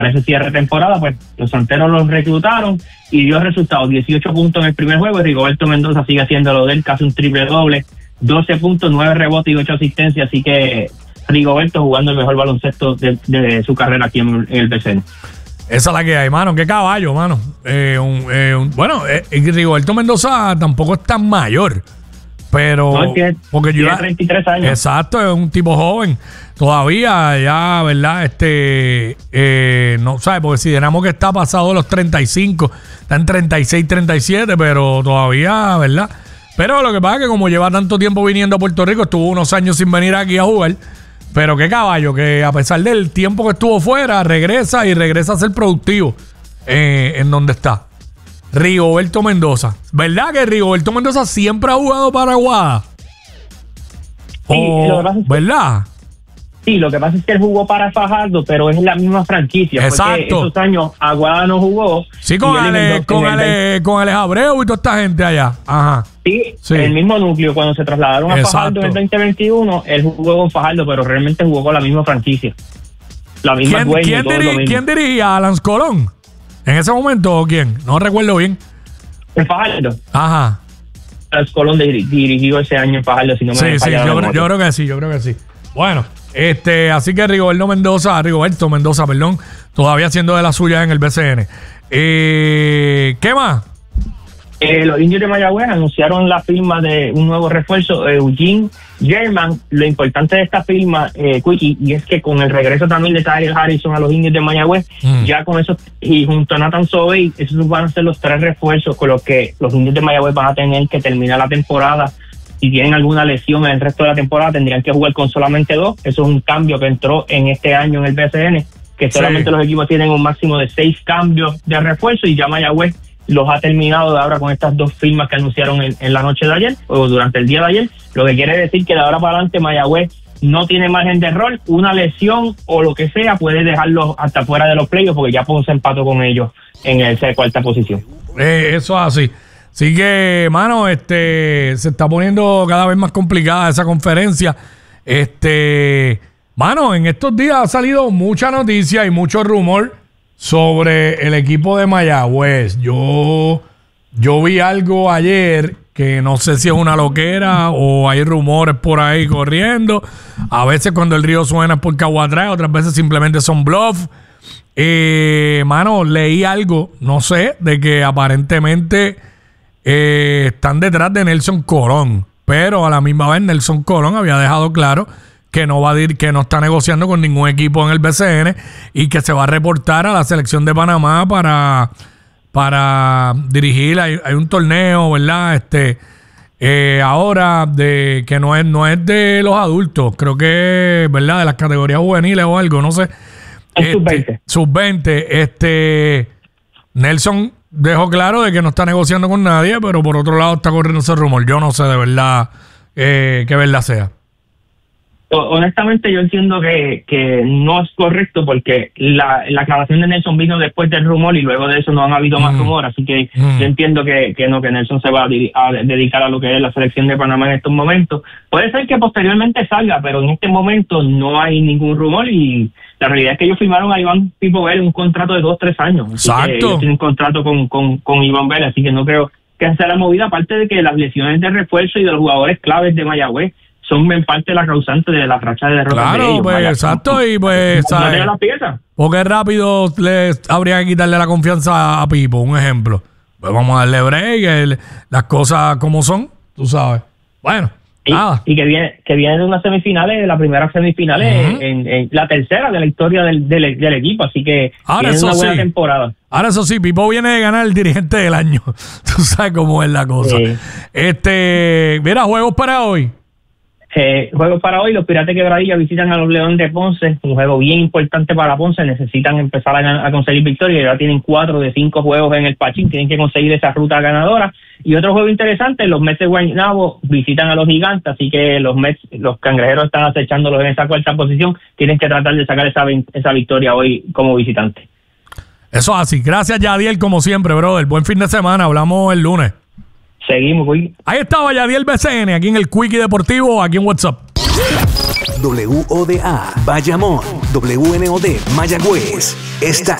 ese cierre de temporada, pues los santeros los reclutaron y dio resultados, 18 puntos en el primer juego, y Rigoberto Mendoza sigue haciendo lo de él, casi un triple doble, 12 puntos, 9 rebotes y 8 asistencias, así que Rigoberto jugando el mejor baloncesto de su carrera aquí en el BCN. Esa es la que hay, mano. Qué caballo, mano. Rigoberto Mendoza tampoco es tan mayor. Pero. No, porque tiene 33 años. Exacto, es un tipo joven. Todavía, ya, ¿verdad? No sabes, porque si dijéramos que está pasado los 35, está en 36, 37, pero todavía, ¿verdad? Pero lo que pasa es que como lleva tanto tiempo viniendo a Puerto Rico, estuvo unos años sin venir aquí a jugar. Pero qué caballo, que a pesar del tiempo que estuvo fuera, regresa a ser productivo en donde está. Rigoberto Mendoza. ¿Verdad que Rigoberto Mendoza siempre ha jugado para Aguada? Sí, ¿verdad? Sí, lo que pasa es que él jugó para Fajardo, pero es la misma franquicia. Exacto. Porque esos años Aguada no jugó. Sí, con Alex Abreu y toda esta gente allá. Ajá. Sí, el mismo núcleo. Cuando se trasladaron a Fajardo en el 2021, él jugó con Fajardo, pero realmente jugó con la misma franquicia. La misma dueña. ¿Quién dirigía? ¿A Lance Colón? ¿En ese momento o quién? No recuerdo bien. En Fajardo. Ajá. Lance Colón dirigió ese año en Fajardo, si no me falla. Yo creo que sí. Bueno, así que Rigoberto Mendoza, todavía haciendo de la suya en el BCN. ¿Qué más? Los indios de Mayagüez anunciaron la firma de un nuevo refuerzo, Eugene German. Lo importante de esta firma, Quickie, y es que con el regreso también de Tyler Harrison a los indios de Mayagüez, ya con eso, y junto a Nathan Sobey, esos van a ser los 3 refuerzos con los que los indios de Mayagüez van a tener que terminar la temporada. Si tienen alguna lesión en el resto de la temporada, tendrían que jugar con solamente 2. Eso es un cambio que entró en este año en el BCN, que solamente los equipos tienen un máximo de 6 cambios de refuerzo, y ya Mayagüez los ha terminado de ahora con estas 2 firmas que anunciaron en la noche de ayer, o durante el día de ayer, lo que quiere decir que de ahora para adelante Mayagüez no tiene margen de error. Una lesión o lo que sea puede dejarlos hasta fuera de los playoffs, porque ya Ponce empató con ellos en esa cuarta posición. Eso es así. Así que, mano, se está poniendo cada vez más complicada esa conferencia. Mano, en estos días ha salido mucha noticia y mucho rumor sobre el equipo de Mayagüez. Yo vi algo ayer que no sé si es una loquera o hay rumores por ahí corriendo. A veces cuando el río suena es por agua atrás, otras veces simplemente son bluff. Mano, leí algo, no sé, de que aparentemente están detrás de Nelson Colón, pero a la misma vez Nelson Colón había dejado claro que no está negociando con ningún equipo en el BCN y que se va a reportar a la selección de Panamá para dirigir. Hay un torneo, ¿verdad? Ahora de que no es de los adultos, creo que, ¿verdad? De las categorías juveniles o algo, no sé. El sub-20. Sub-20. Nelson dejó claro de que no está negociando con nadie, pero por otro lado está corriendo ese rumor. Yo no sé de verdad qué verdad sea. Honestamente yo entiendo que no es correcto, porque la aclaración de Nelson vino después del rumor y luego de eso no han habido más rumor, así que yo entiendo que Nelson se va a dedicar a lo que es la selección de Panamá en estos momentos. Puede ser que posteriormente salga, pero en este momento no hay ningún rumor, y la realidad es que ellos firmaron a Iván Pipo Vélez un contrato de 2-3 años. Exacto. Ellos tienen un contrato con Iván Vélez, así que no creo que sea la movida, aparte de que las lesiones de refuerzo y de los jugadores claves de Mayagüez son en parte la causante de la racha de derrotas. Claro, de ellos, pues, exacto, y pues, ¿sabes? No pieza. Porque rápido habría que quitarle la confianza a Pipo, un ejemplo. Pues vamos a darle break, las cosas como son, tú sabes. Bueno, nada. Y que viene de unas semifinales, la primera semifinal en la tercera de la historia del equipo, así que ahora tiene una buena temporada. Ahora eso sí, Pipo viene de ganar el dirigente del año. Tú sabes cómo es la cosa. Mira, juegos para hoy. Juegos para hoy, los Piratas de Quebradilla visitan a los Leones de Ponce, un juego bien importante para Ponce. Necesitan empezar a conseguir victorias, ya tienen 4 de 5 juegos en el Pachín, tienen que conseguir esa ruta ganadora. Y otro juego interesante, los Mets de Guaynabo visitan a los Gigantes, así que los Cangrejeros están acechándolos en esa cuarta posición, tienen que tratar de sacar esa victoria hoy como visitante. Eso así. Gracias, Yadiel, como siempre, brother. Buen fin de semana, hablamos el lunes. Seguimos, Quickie. Ahí estaba Yadiel BCN, aquí en el Quickie Deportivo, aquí en WhatsApp. WODA Bayamón, WNOD Mayagüez. Esta